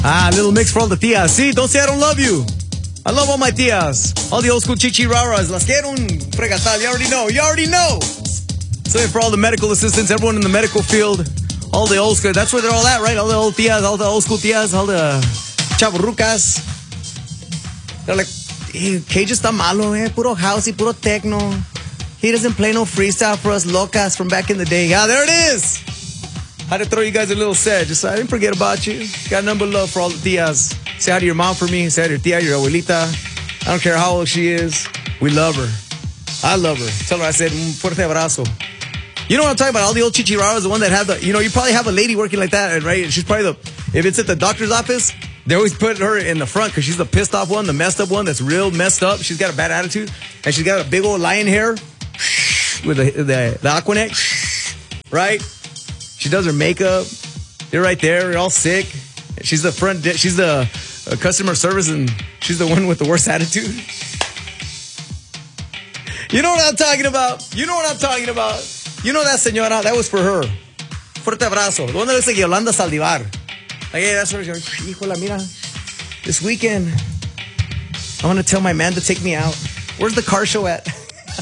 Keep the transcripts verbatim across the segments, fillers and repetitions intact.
Ah, little mix for all the tias. See, don't say I don't love you. I love all my tias. All the old school chichi raras. Las quiero un fregatal. You already know. You already know. So for all the medical assistants, everyone in the medical field, all the old school, that's where they're all at, right? All the old tias, all the old school tias, all the chavorrucas. They're like, hey, Cage está malo, eh? Puro house y puro techno. He doesn't play no freestyle for us locas from back in the day. Yeah, there it is. Had to throw you guys a little set. Just I didn't forget about you. Got number love for all the tias. Say hi to your mom for me. Say hi to your tia, your abuelita. I don't care how old she is. We love her. I love her. Tell her I said, un fuerte abrazo. You know what I'm talking about? All the old chichiraras, the one that have the, you know, you probably have a lady working like that, right? She's probably the, if it's at the doctor's office, they always put her in the front because she's the pissed off one, the messed up one that's real messed up. She's got a bad attitude. And she's got a big old lion hair with the, the, the Aquanet, right? She does her makeup. They're right there. They're all sick. She's the front, she's the uh, customer service, and she's the one with the worst attitude. You know what I'm talking about? You know what I'm talking about? You know that señora? That was for her. Fuerte abrazo. The one that looks like Yolanda Saldivar. Like, hey, that's her. Híjola, mira. This weekend, I want to tell my man to take me out. Where's the car show at?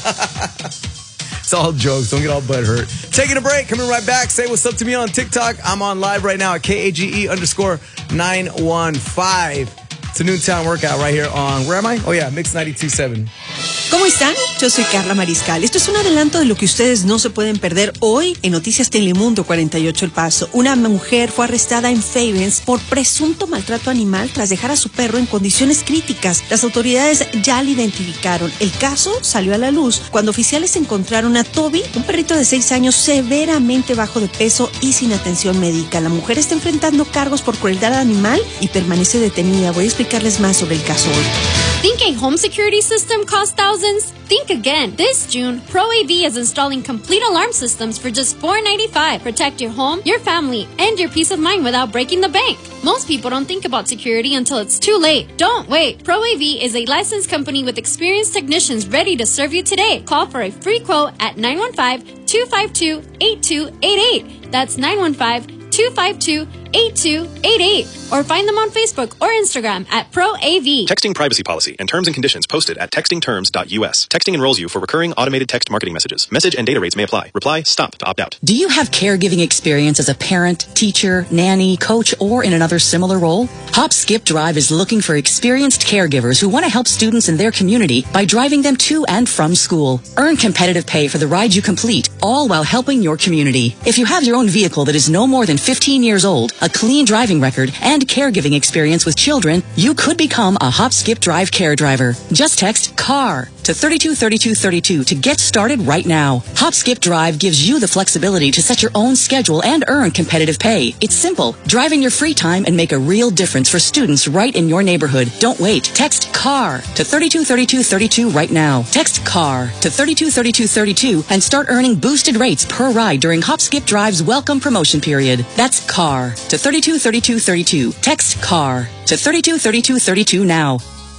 It's all jokes. Don't get all butt hurt. Taking a break. Coming right back. Say what's up to me on TikTok. I'm on live right now at K A G E underscore nine one five. It's a noontime workout right here on, where am I? Oh yeah, Mix ninety-two point seven. ¿Cómo están? Yo soy Carla Mariscal. Esto es un adelanto de lo que ustedes no se pueden perder hoy en Noticias Telemundo cuarenta y ocho El Paso. Una mujer fue arrestada en Favens por presunto maltrato animal tras dejar a su perro en condiciones críticas. Las autoridades ya lo identificaron. El caso salió a la luz cuando oficiales encontraron a Toby, un perrito de seis años severamente bajo de peso y sin atención médica. La mujer está enfrentando cargos por crueldad animal y permanece detenida. Voy a explicarles más sobre el caso hoy. Think a home security system costs thousands? Think again. This June, ProAV is installing complete alarm systems for just four ninety-five. Protect your home, your family, and your peace of mind without breaking the bank. Most people don't think about security until it's too late. Don't wait. ProAV is a licensed company with experienced technicians ready to serve you today. Call for a free quote at nine one five, two five two, eight two eight eight. That's nine one five, two five two, eight two eight eight. Or find them on Facebook or Instagram at ProAV. Texting privacy policy and terms and conditions posted at texting terms dot U S. Texting enrolls you for recurring automated text marketing messages. Message and data rates may apply. Reply STOP to opt out. Do you have caregiving experience as a parent, teacher, nanny, coach, or in another similar role? Hop Skip Drive is looking for experienced caregivers who want to help students in their community by driving them to and from school. Earn competitive pay for the ride you complete, all while helping your community. If you have your own vehicle that is no more than fifteen years old, a clean driving record, and caregiving experience with children, you could become a Hop Skip Drive care driver. Just text CAR to thirty-two thirty-two thirty-two to get started right now. Hop Skip Drive gives you the flexibility to set your own schedule and earn competitive pay. It's simple. Drive in your free time and make a real difference for students right in your neighborhood. Don't wait. Text CAR to thirty-two thirty-two thirty-two right now. Text CAR to thirty-two thirty-two thirty-two and start earning boosted rates per ride during Hop Skip Drive's welcome promotion period. That's CAR to thirty-two thirty-two thirty-two. Text CAR to thirty-two thirty-two thirty-two now.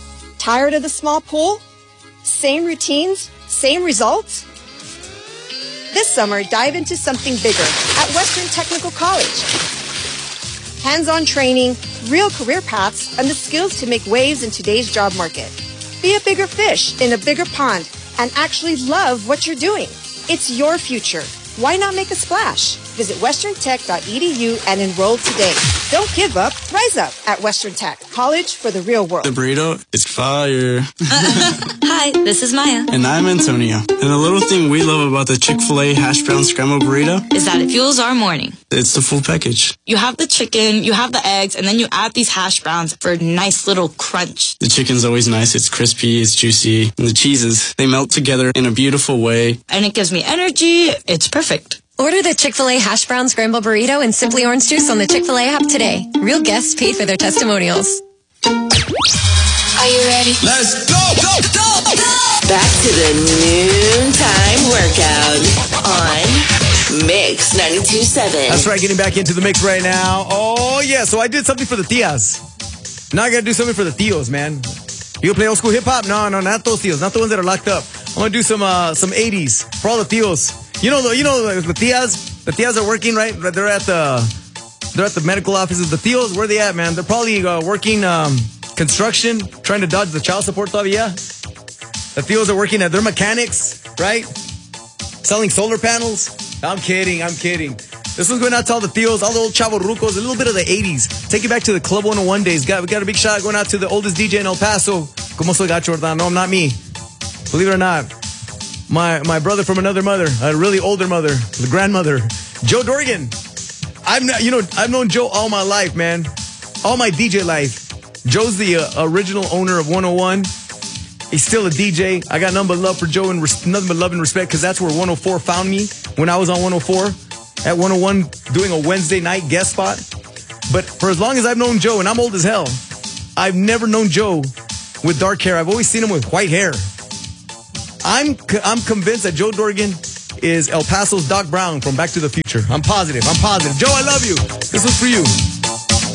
Tired of the small pool? Same routines, same results? This summer, dive into something bigger at Western Technical College. Hands-on training, real career paths, and the skills to make waves in today's job market. Be a bigger fish in a bigger pond and actually love what you're doing. It's your future. Why not make a splash? Visit western tech dot e d u and enroll today. Don't give up. Rise up at Western Tech. College for the real world. The burrito is fire. Hi, this is Maya. And I'm Antonio. And the little thing we love about the Chick-fil-A hash brown scrambled burrito is that it fuels our morning. It's the full package. You have the chicken, you have the eggs, and then you add these hash browns for a nice little crunch. The chicken's always nice. It's crispy, it's juicy. And the cheeses, they melt together in a beautiful way. And it gives me energy. It's perfect. Order the Chick-fil-A Hash Brown Scramble Burrito and Simply Orange Juice on the Chick-fil-A app today. Real guests paid for their testimonials. Are you ready? Let's go, go, go, go! Back to the noontime workout on Mix ninety-two point seven. That's right, getting back into the mix right now. Oh, yeah, so I did something for the tias. Now I gotta do something for the tios, man. You play old school hip-hop? No, no, not those tios. Not the ones that are locked up. I'm gonna do some uh, some eighties for all the tios. You know, the, you know the, the tias, the tias are working, right? They're at the They're at the medical offices. The Theos, where they at, man? They're probably uh, working um, construction, trying to dodge the child support todavía. The Theos are working at, they're mechanics, right? Selling solar panels. I'm kidding, I'm kidding. This one's going out to all the Theos, all the old chavo rucos, a little bit of the eighties. Take it back to the Club one oh one days. Got, we got a big shout going out to the oldest D J in El Paso. Como soy gacho, ¿verdad? No, I'm not me. Believe it or not. My my brother from another mother, a really older mother, the grandmother, Joe Dorgan. I've not, you know, I've known Joe all my life, man. All my D J life. Joe's the uh, original owner of one oh one. He's still a D J. I got nothing but love for Joe and res- nothing but love and respect because that's where one oh four found me when I was on one oh four at one oh one doing a Wednesday night guest spot. But for as long as I've known Joe, and I'm old as hell, I've never known Joe with dark hair. I've always seen him with white hair. I'm I'm convinced that Joe Dorgan is El Paso's Doc Brown from Back to the Future. I'm positive. I'm positive. Joe, I love you. This was for you.